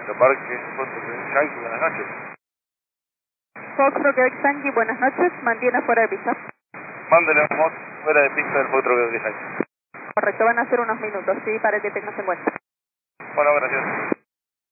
The Parque Foxtrot Yankee, buenas noches. Foxtrot Yankee, buenas noches, mantiene fuera de pista. Mándale un mod fuera de pista del Foxtrot Yankee. Correcto, van a ser unos minutos, sí, para que tengas en cuenta. Bueno, gracias.